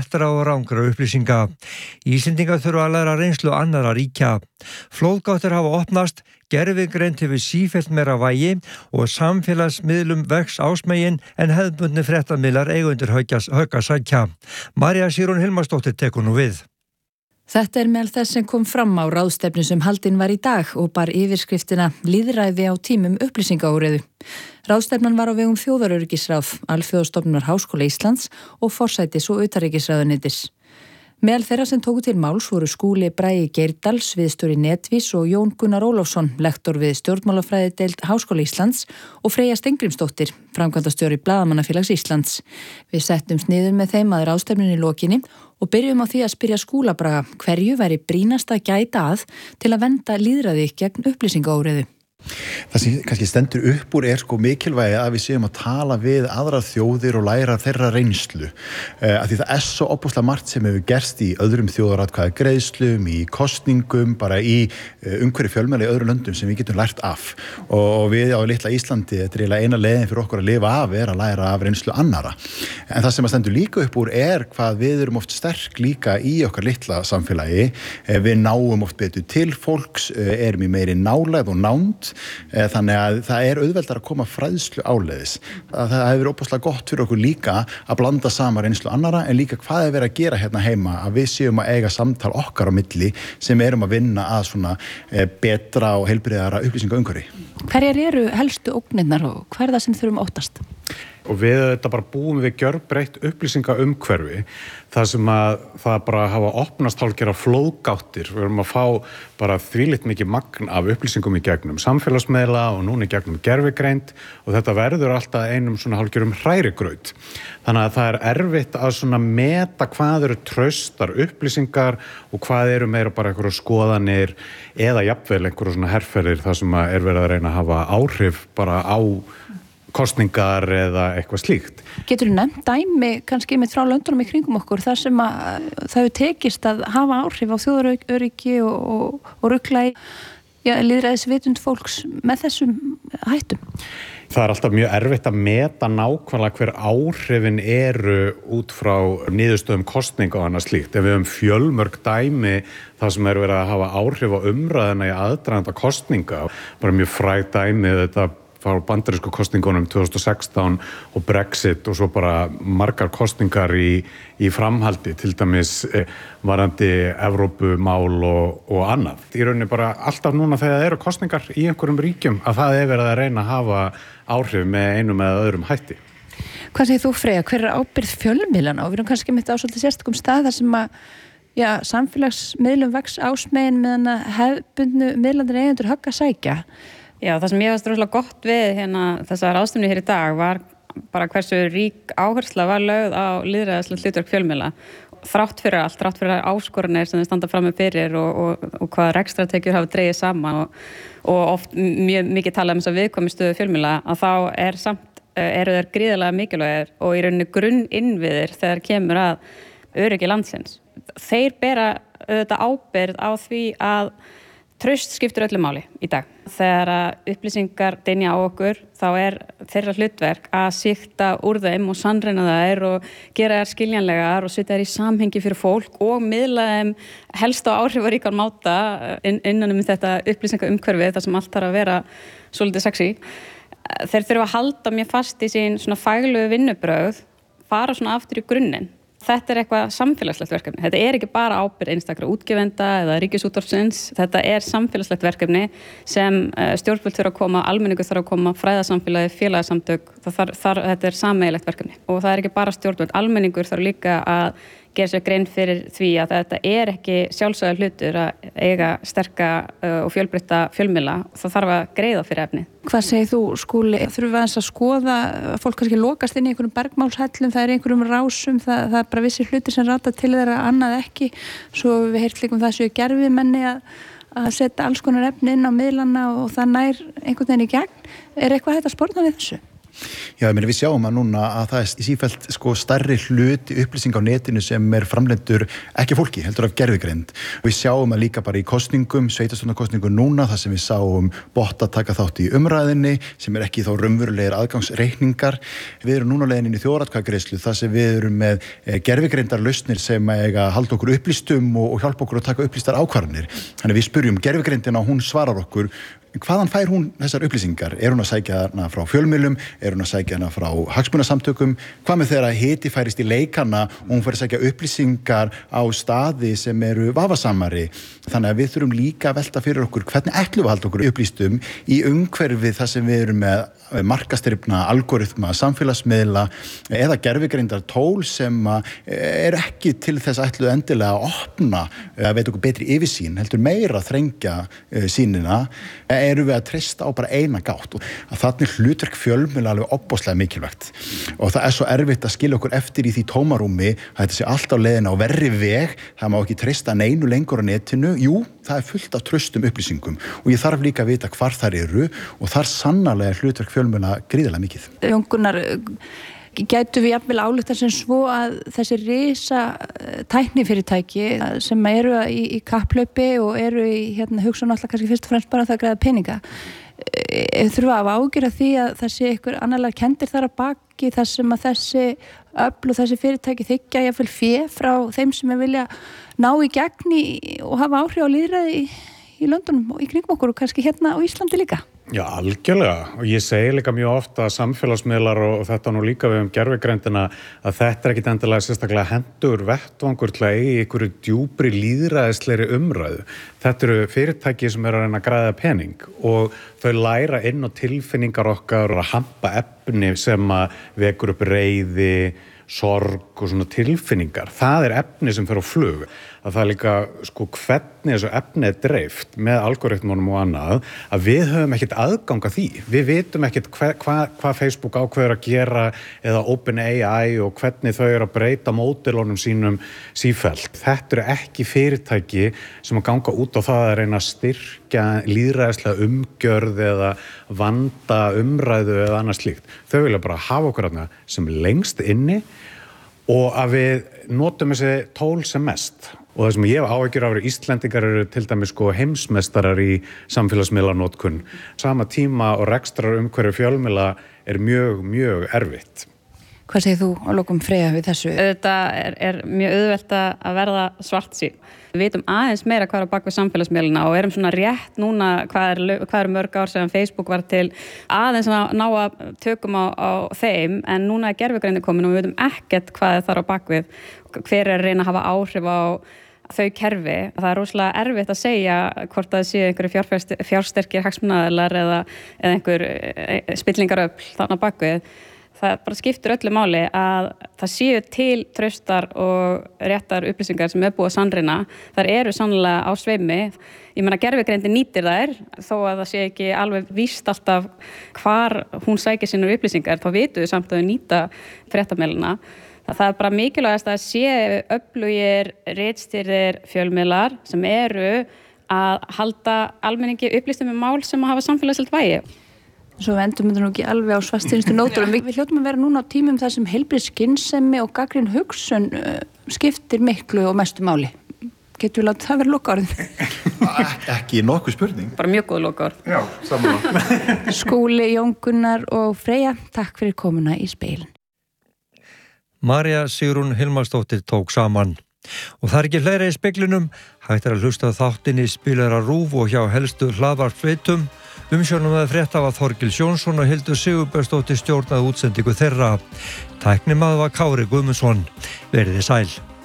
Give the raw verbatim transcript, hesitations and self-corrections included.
réttra og rangra upplýsinga. Íslendingar þurfa að læra reynslu annarra ríkja. Flóðgáttir hafa opnast, gervigreind hefur sífellt meira vægi og samfélagsmiðlum vex ásmegin en hefðbundni fréttamiðlar eiga undir högg að sækja. María Sigrún Hilmarsdóttir tekur nú við. Þetta er meðal þess sem kom fram á ráðstefnu sem haldin var í dag og bar yfirskriftina Lýðræði á tímum upplýsingaóreiðu. Ráðstefnan var á vegum Þjóðaröryggisráð, Alþjóðastofnunar Háskóla Íslands og forsætis- og utanríkisráðuneytis. Meðal þeirra sem tóku til máls voru Skúli Bragi Geirdal, sviðsstjóri Netvís og Jón Gunnar Ólafsson, lektor við stjórnmálafræðideild Háskóla Íslands og Freyja Steingrímsdóttir, framkvæmdastjóri Blaðamannafélags Íslands. Við settumst niður með þeim að ráðstefnunni lokinni og byrjum á því að spyrja Skúla Braga hverju væri brýnast að gæta að til að vernda lýðræði gegn upplýsingaóreiðu. Það sem kannski stendur upp úr er sko mikilvægi að við séum að tala við aðrar þjóðir og læra þeirra reynslu. Uh, að því það er svo opaslega margt sem hefur gerst í öðrum þjóðaratkvæða greiðslum, í kosningum, bara í uh, umhverju fjölmiðla í öðrum löndum sem við getum lært af. Og, og við á litla Íslandi, þetta er eiginlega eina leiðin fyrir okkur að lifa af er að læra af reynslu annara. En það sem að stendur líka upp úr er hvað við erum oft sterk líka í okkar litla samfélagi. Uh, við náum oft betur til fólks, uh, erum í meiri nálægð og nánd. Þannig að það er auðveldar að koma fræðslu áleiðis. Það hefur verið óbúslega gott fyrir okkur líka að blanda saman reynslu annara en líka hvað er verið að gera hérna heima að við séum að eiga samtal okkar á milli sem erum að vinna að svona betra og heilbrigðara upplýsingaumhverfi. Hverjar eru helstu ógnirnar og hvað er það sem þurfum óttast? Og við þetta bara búum við gjörbreytt upplýsingaumhverfi þar sem að það bara hafa opnast hálfgerða flóðgáttir. Við erum að fá bara þvílíkt mikið magn af upplýsingum í gegnum samfélagsmiðla og núna í gegnum gervigreind og þetta verður alltaf einum svona hálfgerðum hrærigraut. Þannig að það er erfitt að svona meta hvað eru traustar upplýsingar og hvað eru meira bara einhverjar skoðanir eða jafnvel einhverjar svona herferðir þar sem að er verið að reyna að hafa áhrif bara á kostningar eða eitthvað slíkt. Getur þú nefnt dæmi kannski með frá löndunum í kringum okkur þar sem að það hefur tekist að hafa áhrif á þjóðaröryggi og, og, og rugla í ja, lýðræðisvitund fólks með þessum hættum? Það er alltaf mjög erfitt að meta nákvæmlega hver áhrifin eru út frá niðurstöðum kosninga og annað slíkt. Ef við höfum fjölmörg dæmi það sem er verið að hafa áhrif á umræðina í aðdraganda kosninga, bara mjög fræg dæmi þetta frá bandarísku kosningunum tvö þúsund og sextán og Brexit og svo bara margar kosningar í, í framhaldi, til dæmis eh, varandi Evrópumál og, og annað. Í rauninni bara alltaf núna þegar það eru kosningar í einhverjum ríkjum að það er verið að reyna að hafa áhrif með einum eða öðrum hætti. Hvað segir þú, Freyja? Hver er ábyrgð fjölmiðlana? Og við erum kannski mitt á svolítið sérstakum stað þar sem að já, samfélagsmiðlum vex ásmegin meðan að hefðbundnu miðlandir eigendur högg að sækja. Já, það sem ég varst rosalega gott við hérna þessa ráðstefnu hér í dag var bara hversu rík áhersla var lögð á lýðræðislegt hlutverk fjölmiðla. Þrátt fyrir allt, þrátt fyrir áskoranir sem þau standa frammi fyrir og, og, og hvað rekstratekjur hafa dregið saman og, og oft mjög mikið talað um þess að viðkomi stöðu fjölmiðla að þá er samt, eru þeir gríðarlega mikilvægir og í rauninni grunninnviðir þegar kemur að öryggi landsins. Þeir bera auðvitað ábyrgð á því að traust skiptir öllu máli í dag. Þegar upplýsingar dynja á okkur, þá er þeirra hlutverk að sýkta úr þeim og sannreyna þær og gera þær skiljanlegar og setja þær í samhengi fyrir fólk og miðla þeim helst á áhrifaríkan máta innan um þetta upplýsingaumhverfi, það sem allt þarf að vera svolítið sexy. Þeir þurfa að halda mér fast í sín svona faglegu vinnubrögð, fara svona aftur í grunninn. Þetta er eitthvað samfélagslegt verkefni. Þetta er ekki bara ábyrgð einstakra útgefenda eða ríkisútvarpsins. Þetta er samfélagslegt verkefni sem stjórnvöld þurfa að koma, almenningur þarf að koma, fræðasamfélagi, félagasamtök. Þar, þar, þetta er sameiginlegt verkefni. Og það er ekki bara stjórnvöld, almenningur þarf líka að gera sér grein fyrir því að þetta er ekki sjálfsagður hlutur að eiga sterka og fjölbreytta fjölmiðla. Það þarf að greiða fyrir efni. Hvað segir þú, Skúli? Þurfum við aðeins að skoða að fólk kannski lokast inn í einhverjum bergmálshellum, það er einhverjum rásum, það, það er bara vissir hlutir sem rata til þeirra annað ekki. Svo við heyrt líka um það séu gervimenni að, að setja alls konar efni inn á miðlana og það nær einhvern veginn í gegn. Er eitthvað hægt að sporna við þessu? Já, ég meina við sjáum að núna að það er sífellt sko starri hluti upplýsing á netinu sem er framlendur ekki fólki, heldur af gervigreind. Við sjáum að líka bara í kosningum, sveitarstjórnarkosningum núna, þar sem við sáum botta taka þátt í umræðinni, sem er ekki þá raunverulegir aðgangsreikningar. Við erum núna leiðin inn í þjóðaratkvæðagreiðslu, þar sem við erum með gervigreindar lausnir sem eiga að halda okkur upplýstum og, og hjálpa okkur að taka upplýstar ákvarðanir. Þannig við spyrjum gervigreindina og hún svarar okkur. Hvaðan fær hún þessar upplýsingar? Er hún að sækja hana frá fjölmiðlum? Er hún að sækja hana frá hagsmunasamtökum? Hvað með þegar hiti færist í leikana og hún fær að sækja upplýsingar á staði sem eru vafasamari? Þannig að við þurfum líka að velta fyrir okkur hvernig ætlum við að halda okkur upplýstum í umhverfi þar sem við erum með markastrifna, algoritma, samfélagsmiðla eða gervigreindar tól sem er ekki til þess ætluð endilega að opna að veita okkur betri yfirsýn, heldur meira að þrengja sýnina, erum við að treysta á bara eina gátt og að þannig hlutverk fjölmiðla alveg opbóðslega mikilvægt og það er svo erfitt að skilja okkur eftir í því tómarúmi að þetta sé allt á leiðina á verri veg, það má ekki treysta neinu lengur á netinu, jú, það er fullt af traustum upplýsingum og ég þarf líka að vita hvar þar eru og þar sannarlega hlutverk fjölmiðla gríðarlega mikið. Jón Gunnar, gætu við jafnvel álykta sem svo að þessi risa tæknifyrirtæki sem eru í, í kapplaupi og eru í hérna, hugsa náttúrulega kannski fyrst og fremst bara það að græða peninga, þurfa að ágjöra því að það sé ykkur annarlega kendir þar að baki þar sem að þessi öfl og þessi fyrirtæki þykja jafnvel fé frá þeim sem er vilja ná í gegn í, og hafa áhrif á lýðræði í, í löndunum og í kringum okkur og kannski hérna á Íslandi líka. Já, algjörlega. Og ég segi líka mjög ofta að samfélagsmiðlar og þetta nú líka við um gervigreindina að þetta er ekkit endilega sérstaklega hendur vettvangur til að eigi einhverju djúpri lýðræðislegri umræðu. Þetta eru fyrirtæki sem eru að reyna að græða pening og þau læra inn á tilfinningar okkar og að hampa efni sem að vekur upp reiði, sorg og svona tilfinningar. Það er efni sem fer á flug. Að það er líka, sko, hvernig þessu efni er dreift með algoritmunum og annað, að við höfum ekkert aðgang að því. Við vitum ekkert hvað hva, hva Facebook ákveður að gera eða OpenAI og hvernig þau eru að breyta módelunum sínum sífellt. Þetta eru ekki fyrirtæki sem að ganga út á það að reyna að styrkja lýðræðislega umgjörð eða vanda umræðu eða annað slíkt. Þau vilja bara hafa okkur þarna sem lengst inni og að við notum þessi tól sem mest. Og það sem ég hef áhyggjur af eru Íslendingar eru til dæmis sko heimsmeistarar í samfélagsmiðlanotkun. Sama tíma og rekstrar umhverju fjölmiðla er mjög, mjög erfitt. Hvað segir þú á lokum Freyja við þessu? Þetta er, er mjög auðvelt að verða svartsýn. Við vitum aðeins meira hvað er á bak við samfélagsmiðluna og erum svona rétt núna hvað er, hvað er mörg ár sem Facebook var til aðeins að ná að tökum á, á þeim en núna er gervigreindin komin og við vitum ekkert hvað er þar á bak við. Hver er að reyna að hafa áhrif á þau kerfi. Það er rosalega erfitt að segja hvort það séu einhverju fjársterkir hagsmunaaðilar eða, eða einhver spillingaröfl þarna bakvið. Það bara skiptir öllu máli að það séu til traustar og réttar upplýsingar sem er búið að sannreyna. Þar eru sannlega á sveimi. Ég meina gervigreindin nýtir þær þó að það sé ekki alveg víst alltaf hvar hún sækir sínar upplýsingar. Þá vitum við samt að við nýta fréttamiðlana. Það er bara mikilvægast að sé öflugir ritstýrðir fjölmiðlar sem eru að halda almenningi upplýstum um mál sem að hafa samfélagslegt vægi. Svo við endum þetta nú ekki alveg á svartstýrnustu nótunum. Við hljótum að vera núna á tímum þar sem heilbrigð skynsemi og gagnrýn hugsun uh, skiptir miklu og mestu máli. Getur við látið það vera lokaorðin? Ekki nokkuð spurning. Bara mjög góð lokaorð. Já, samanlega. Skúli, Jón Gunnar og Freyja, takk fyrir komuna í Speilin. María Sigrún Hilmarsdóttir tók saman. Og það er ekki fleira í speglinum, hægt er að hlusta þáttinni Spilara RÚV og hjá helstu hlaðvarpsveitum. Umsjónum með frétta var Þorgils Jónsson og Hildur Sigurbjörnsdóttir stjórnaði útsendingu þeirra. Tæknimaður var Kári Guðmundsson. Verið þið sæl.